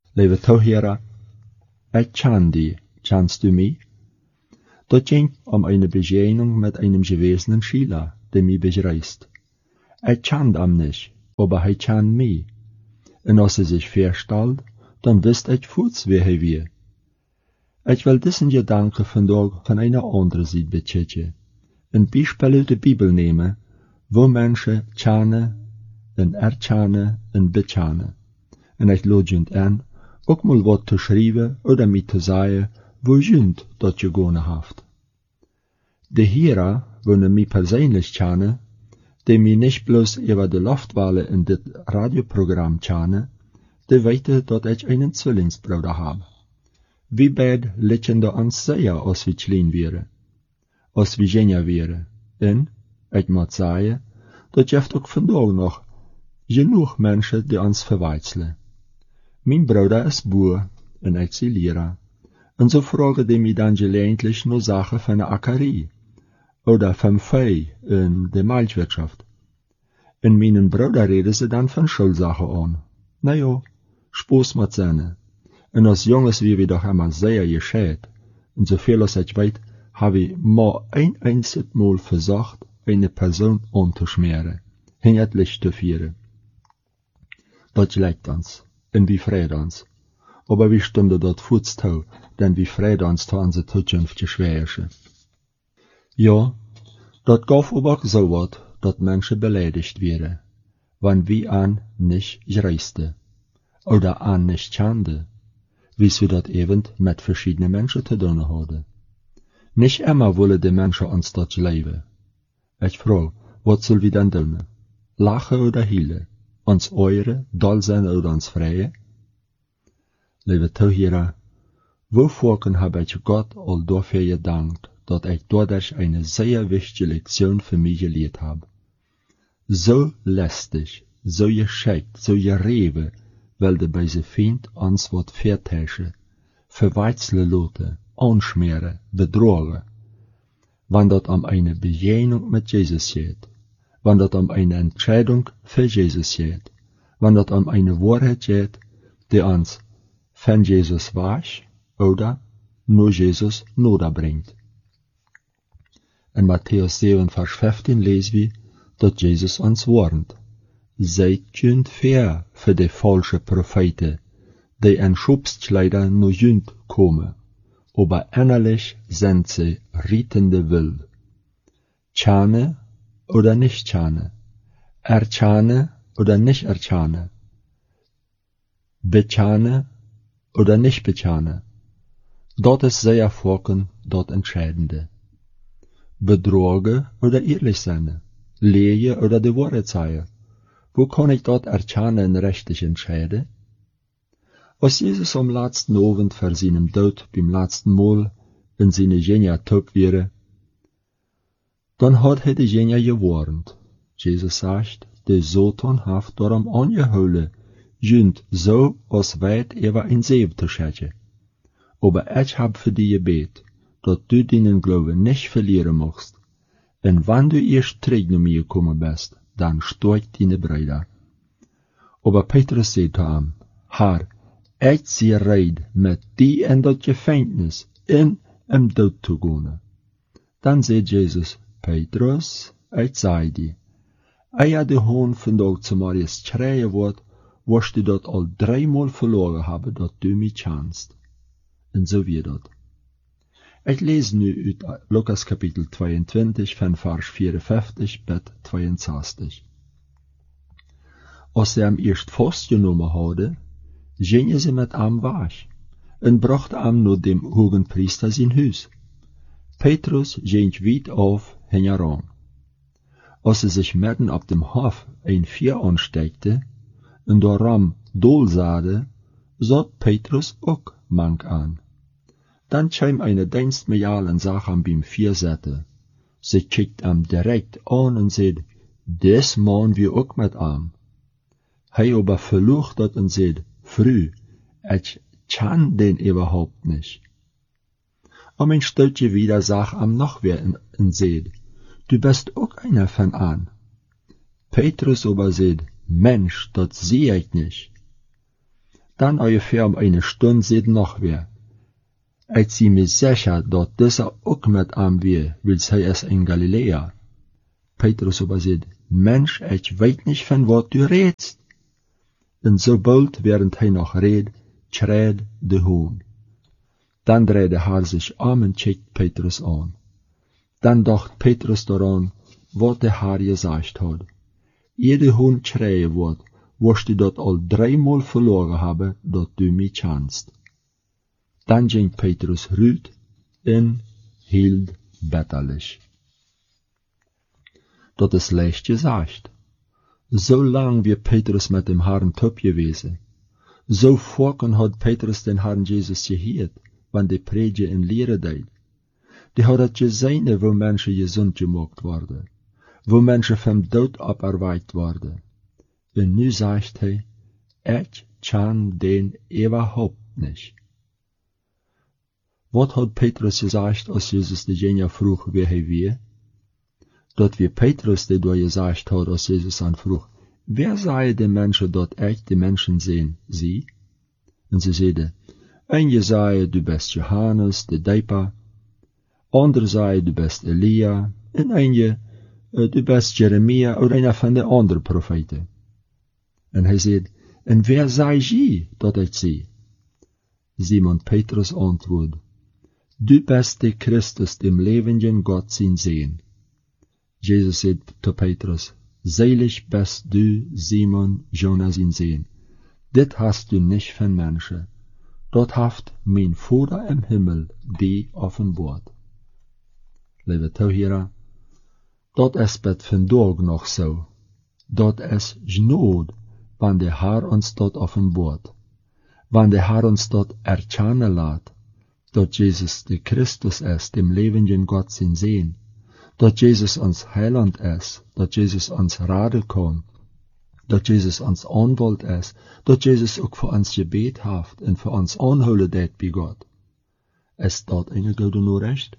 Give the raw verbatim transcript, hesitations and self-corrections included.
Lieve toeherer, ich kann die, kannst du mich? Dat ging um eine Begegnung mit einem gewesenen Schüler, der mich bereist. Ich kann am nicht, aber er kann mich. Und als er sich verstellt, dann wisst ich voets wie er wir. Ich will diesen Gedanken vandaag von einer anderen Seite betitelen. Ein Beispiel aus der Bibel nehmen, wo Menschen kennen, en erkennen en bekennen. En ich lade junt an, ook mal wat te schrijven oder mir te sagen, wo junt dat je gewonnen haft. De Hera, wo ne mich persönlich kennen, die mich nicht bloß über die Luftwelle in dit Radioprogramm kennen, die weten dat ich einen Zwillingsbruder habe. Wie beid liegen da uns sehr, als wir klein wären, als wir Genia wären. En, ich muss sagen, dat jeft ook vandaag noch genoeg Menschen, die uns verwechseln. Mein Bruder ist Boer en ich sie Lehrer. Und so fragen die mich dann gelegentlich nur Sachen von der Ackerie oder vom Vieh in der Milchwirtschaft. In meinen Bruder reden sie dann von Schulsachen an. Na ja, Spaß mit seine. Und als Jungs wie wir doch immer sehr gescheit. Und so viel als ich weiß, habe ich mal ein einziges Mal versucht, eine Person anzuschmieren, hinter das Licht zu führen. Dat lijkt ons, en wie vrede ons. Aber wie stimmt dat voets toe, denn wie vrede ons te onze toekomst geschwären. Ja, dat gaf aber auch so wat, dat Menschen beleidigt werden, wann wie an nicht gereiste, oder an nicht kannte, wie wir dat eben mit verschiedenen Menschen zu tun haben. Nicht immer wollen die Menschen uns dat leben. Ich frage, wat soll wir denn tun? Lachen oder heulen? Ons eure, dol zijn oder ons vrije? Lieve toeherer, wovor habe ich Gott al dafür gedankt, dat ich dadurch eine sehr wichtige Lektion für mich gelehrt habe. So lästig, so geschickt, so gereven, wilde bei se Feind ons wat vertäuschen, verwechseln lassen, anschmieren, betrogen. Wann dat um eine Begegnung mit Jesus geht, wann dat um eine Entscheidung für Jesus geht, wann dat um eine Wahrheit geht, die uns von Jesus weich oder nur Jesus noda bringt. In Matthäus sieben, Vers fünfzehn lesen wir, dass Jesus uns warnt. Seid junt fair für die falsche Propheten, die in Schubskleider nur junt kommen, aber innerlich sind sie rietende Wild. Tjane oder nicht tjane, ertjane oder nicht ertjane, betjane oder nicht betjane. Dort ist sehr vorken, dort Entscheidende. Betrogen oder ehrlich sein, Lehe oder die Wahrheit sagen. Wo kann ich dort ertjane richtig entscheiden? Als Jesus am letzten Abend vor seinem Tod beim letzten Mal in seine Genia top wäre, dann hat er die Genia gewarnt. Jesus sagt, der Satan hat darum angeholen, jünd so als weit über ein Seeb zu schätzen. Aber ich hab für dich gebet, dass du deinen Glauben nicht verlieren magst. Und wenn du erst zurück zu mir gekommen bist, dann steigt deine Brüder. Aber Petrus sagt zu ihm, Herr, ich sehe reid mit die in das Gefängnis in im Tod zu gehen. Dann sagt Jesus, Petrus, ich sage dir, ehe der Hohn vandaag zu Marius schreien wird, wirst du dort al dreimal verloren haben, dass du mich kannst. Und so wird das. Ich lese nu aus Lukas Kapitel zweiundzwanzig, von Vers vierundfünfzig bis zweiundzwanzig. Als sie am erst festgenommen hadden, gingen sie mit ihm weg und brachten ihm nur dem hohen Priester sein Haus. Petrus ging weit auf heran. Als er sich mitten auf dem Hof ein Vier ansteckte und daran Dol sahde, sah Petrus auch mank an. Dann kam eine Dienstmägd und sah am beim Vier sätte. Sie kickt ihm direkt an und sagt, des machen wir auch mit ihm. Hij aber verlucht dat und sagt, früh, ich kann den überhaupt nicht. Und ein Stückchen wieder sagt am noch wer und sagt, du bist auch einer von an. Petrus aber sagt, Mensch, das sehe ich nicht. Dann ungefähr um eine Stunde seht noch wer. Ich zie mir sicher, dass dieser auch mit am wir, weil hij ist in Galiläa. Petrus aber sagt, Mensch, ich weiß nicht, von was du redest. Und sobald, während hij noch redet, schreit de Hohn. Dann dreht der Herr sich um und checkt Petrus an. Dann dacht Petrus daran, was der Herr gesagt hat. Jede Hund schreien wird, wirst du dort al dreimal verloren haben, dass du mich kannst. Dann ging Petrus rüt und hielt betterlich. Dat ist leicht gesagt. So lang wie Petrus mit dem Herrn top gewesen, so vorken hat Petrus den Herrn Jesus gehört, wann die Predige in Lehre deed. Die hat het gesehen, wo Menschen gesund gemacht worden, wo Menschen vom Tod aberweicht worden. Und nu sagt hij, ich kann den überhaupt nicht. Wat hat Petrus gesagt, als Jesus de Genia vroeg wie hij wie? Dat wie Petrus de door gesagt hat, als Jesus an vroeg, wer sei de Menschen, dat ich die Menschen sehen, sie? Und sie zeiden, ein je zei, du bist Johannes, de Dijper, ander zei, du bist Elia, en ein je, du bist Jeremia, oder einer von de andere Propheten. En hij zei, en wer sei je, dat ich sie? Simon Petrus antwoord, du bist de Christus, dem lebenden Gott sin sehen. Jesus sagt zu Petrus, selig bist du, Simon, Jonas in sehen. Dit hast du nicht von Menschen. Dort haft mein Vater im Himmel die offenbart. Liebe Zuhörer, dort ist bet vandaag noch so. Dort ist Gnade, wann der Herr uns dort offenbart. Wann der Herr uns dort erkennen lässt, dass Jesus der Christus ist, dem lebenden Gott sin sehen. Dass Jesus uns Heiland ist, dass Jesus uns Rade kann, dass Jesus uns Anwalt ist, dass Jesus auch für uns Gebet haft und für uns anholen det bei Gott. Ist dort eine gute Nachricht?